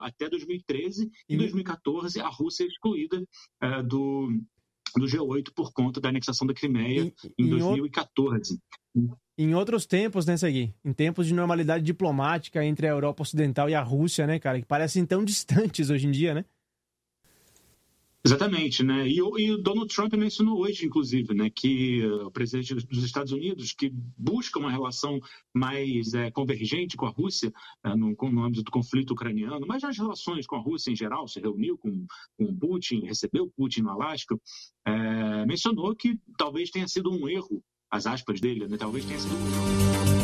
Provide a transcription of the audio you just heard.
até 2013. Em 2014, a Rússia é excluída do G8 por conta da anexação da Crimeia em 2014. Em outros tempos, né, Segui? Em tempos de normalidade diplomática entre a Europa Ocidental e a Rússia, né, cara? Que parecem tão distantes hoje em dia, né? Exatamente, né? E o Donald Trump mencionou hoje, inclusive, né, que o presidente dos Estados Unidos, que busca uma relação mais convergente com a Rússia no âmbito do conflito ucraniano, mas nas relações com a Rússia em geral, se reuniu com o Putin, recebeu o Putin no Alasca, mencionou que talvez tenha sido um erro, as aspas dele, né? Talvez tenha sido um erro